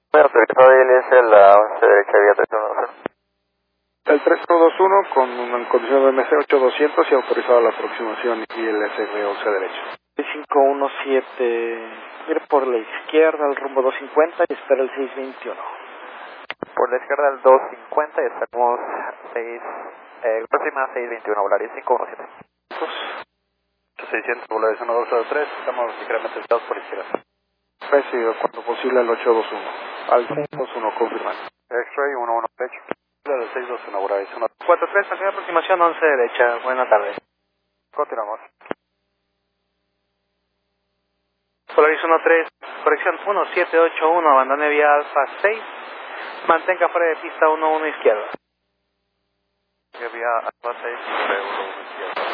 Autorizado ILS la 11 derecha vía 310. El 3121 con una condición de MC8200 y autorizado la aproximación ILS 11 derecha. 517, ir por la izquierda al rumbo 250 y espera el 621. Por la izquierda al 250 y estamos 6, próxima 621, Volaris 517. 600, Volaris 1203, estamos ligeramente estados por izquierda. Recibido, cuando posible al 821. Al 621, confirmando. X-ray 11 derecha. Del 621, Volaris 43, primera aproximación 11 derecha, buena tarde. Continuamos. Volaris 13, corrección 1781, abandone vía Alfa 6, mantenga fuera de pista 11 izquierda. Vía Alfa 6, 1 izquierda.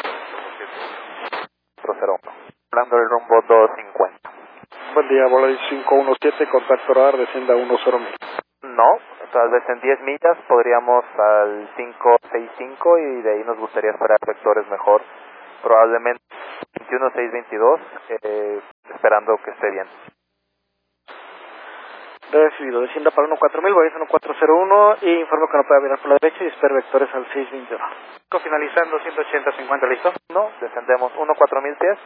301. Hablando del rumbo 250. Buen día, Volaris 517, contacto radar, descienda a 10.000. No, tal vez en 10 millas podríamos al 565 y de ahí nos gustaría esperar vectores mejor. Probablemente 21622, esperando que esté bien. Recibido, descienda para 14000, Volaris 1401 y informo que no puede virar por la derecha y espero vectores al 621. Finalizando 180-50, ¿listo? No, descendemos 14000 pies.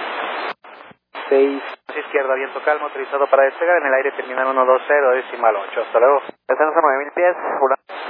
6 izquierda, viento calmo, autorizado para despegar en el aire terminal 120, decimal 8. Hasta luego. Descendemos a 9000 pies, volando.